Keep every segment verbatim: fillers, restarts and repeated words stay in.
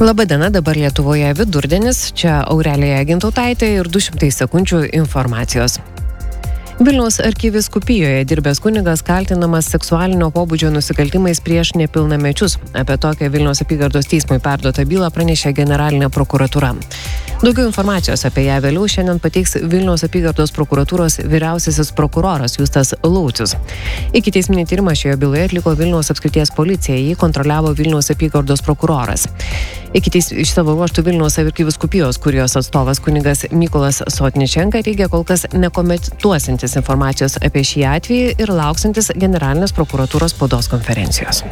Labadiena, dabar Lietuvoje vidurdienis, čia Aurelija Gintautaitė ir du šimtai sekundžių informacijos. Vilniaus arkivyskupijoje dirbęs kunigas kaltinamas seksualinio pobūdžio nusikaltimais prieš nepilnamečius. Apie tokią Vilniaus apygardos teismui perduotą bylą pranešė generalinė prokuratūra. Daugiau informacijos apie ją vėliau šiandien pateiks Vilniaus apygardos prokuratūros vyriausiasis prokuroras Justas Laucius. Ikiteisminį tyrimą šioje byloje atliko Vilniaus apskrities policija, jį kontroliavo Vilniaus apygardos prokuroras. Ikiteis iš savo ruožtų Vilniaus arkivyskupijos kurijos atstovas kunigas Mykolas Sotničenka teigia kol kas nekomentuosintis informacijos apie šį atvejį ir lauksantis generalinės prokuratūros spaudos konferencijos.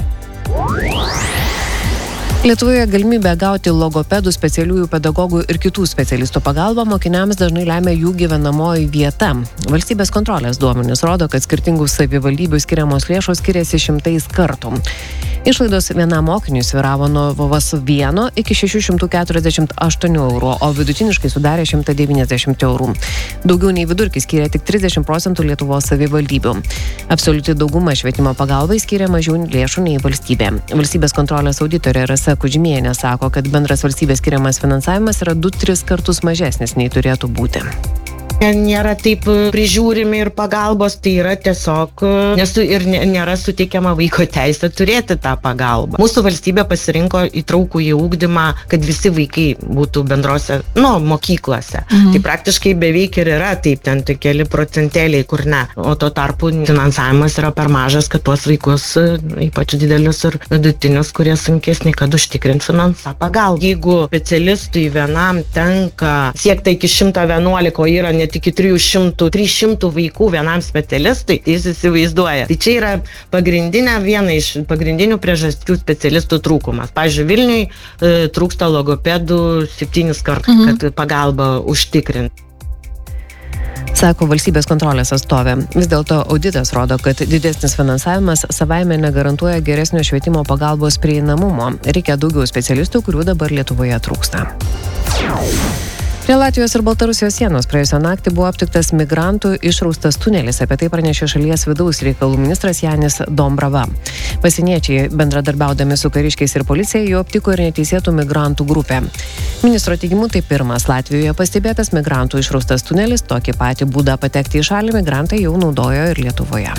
Lietuvoje galimybę gauti logopedų, specialiųjų pedagogų ir kitų specialistų pagalbą mokiniams dažnai lemia jų gyvenamoji vieta. Valstybės kontrolės duomenys rodo, kad skirtingų savivaldybių skiriamos lėšos skiriasi šimtais kartų. Išlaidos vienam mokiniui svyravo nuo vos vieno iki šešių šimtų keturiasdešimt aštuonių eurų, o vidutiniškai sudarė šimtą devyniasdešimt eurų. Daugiau nei vidurkis skiria tik trisdešimt procentų Lietuvos savivaldybių. Absoliuti dauguma švietimo pagalbai skiria mažiau lėšų nei valstybė. Valstybės kontrolės auditorė Rasa Kudžmienė sako, kad bendras valstybės skiriamas finansavimas yra du tris kartus mažesnis nei turėtų būti. Nėra taip prižiūrimi ir pagalbos, tai yra tiesiog nesu, ir nėra suteikiama vaiko teisė turėti tą pagalbą. Mūsų valstybė pasirinko įtraukų į ugdymą, kad visi vaikai būtų bendrose, nu, mokyklose. Mhm. Tai praktiškai beveik ir yra taip, ten tik keli procentėliai, kur ne. O tuo tarpu finansavimas yra per mažas, kad tuos vaikus, ypač didelius ir vidutinius, kurie sunkesni, kad užtikrint finansą pagalbą. Jeigu specialistui vienam tenka siekti iki šimto vienuolika, o yra net iki trijų šimtų, trijų šimtų vaikų vienam specialistui, tai jis įsivaizduoja. Tai čia yra pagrindinė, viena iš pagrindinių priežasčių specialistų trūkumas. Pavyzdžiui, Vilniui e, trūksta logopedų septynis kartus, mhm. kad pagalbą užtikrint. Sako valstybės kontrolės atstovė. Vis dėlto auditas rodo, kad didesnis finansavimas savaime negarantuoja geresnio švietimo pagalbos prieinamumo. Reikia daugiau specialistų, kurių dabar Lietuvoje trūksta. Prie Latvijos ir Baltarusijos sienos praėjusią naktį buvo aptiktas migrantų išraustas tunelis. Apie tai pranešė šalies vidaus reikalų ministras Janis Dombrava. Pasieniečiai, bendradarbiaudami su kariškiais ir policija, jau aptiko ir neteisėtų migrantų grupę. Ministro teigimu, tai pirmas Latvijoje pastebėtas migrantų išraustas tunelis. Tokį patį būdą patekti į šalį migrantai jau naudojo ir Lietuvoje.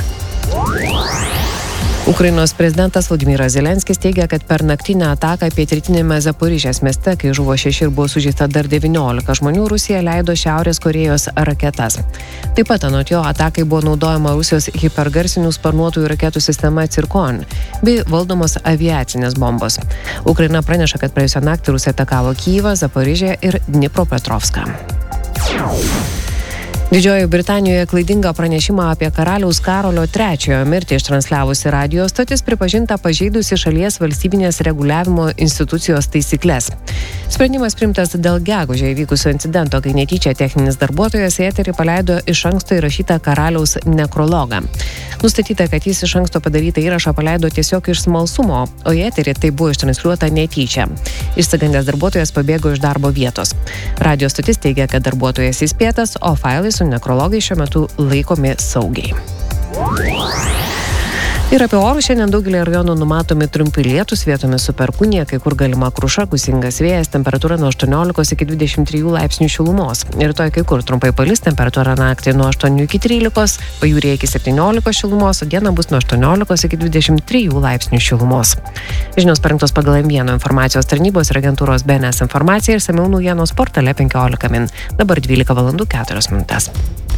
Ukrainos prezidentas Vladimiras Zelenskis teigia, kad per naktinę ataką pietrytinėme Zaporižės mieste, kai žuvo šeši ir buvo sužeista dar devyniolika žmonių, Rusija leido Šiaurės Korėjos raketas. Taip pat anot jo atakai buvo naudojama Rusijos hipergarsinių sparnuotųjų raketų sistema Cirkon bei valdomos aviacinės bombos. Ukraina praneša, kad praėjusią naktį Rusija atakavo Kyjivą, Zaporižę ir Dnipropetrovską. Didžiojoje Britanijoje klaidingą pranešimą apie karaliaus Karolio trečiojo mirtį ištransliavusi radijo stotis pripažinta pažeidusi šalies valstybinės reguliavimo institucijos taisyklės. Sprendimas priimtas dėl gegužę įvykusio incidento, kai netyčia techninis darbuotojas į eterį paleido iš anksto įrašytą karaliaus nekrologą. Nustatyta, kad jis iš anksto padarytą įrašą paleido tiesiog iš smalsumo, o į eterį tai buvo ištransliuota netyčia. Išsigandęs darbuotojas pabėgo iš darbo vietos. Radijo stotis teigia, kad darbuotojas įspėtas, o failai su nekrologai šiuo metu laikomi saugiai. Ir apie orus šiandien daugelį rajonų numatomi trumpi lietūs, vietomis su perkūnija, kai kur galima kruša, gūsingas vėjas, temperatūra nuo aštuoniolikos iki dvidešimt trijų laipsnių šilumos. Rytoj kai kur trumpai palis, temperatūra naktį nuo aštuonių iki trylikos, pajūryje iki septyniolikos šilumos, o dieną bus nuo aštuoniolikos iki dvidešimt trijų laipsnių šilumos. Žinios parengtos pagal M vienas informacijos tarnybos ir agentūros B N S informaciją ir išsamiau naujienos portale penkiolika min. Dabar dvylika valandų keturios minutės.